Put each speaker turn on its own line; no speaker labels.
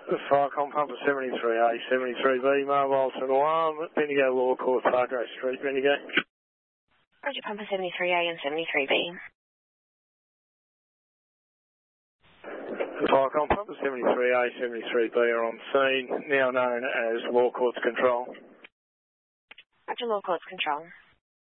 Firecom Pumper 73A, 73B, mobile to alarm, Bendigo Law Court, Parkrose Street, Bendigo.
Roger, Pumper 73A and 73B.
Firecom Pumper 73A, 73B are on scene, now known as Law Courts Control.
Roger, Law Courts Control.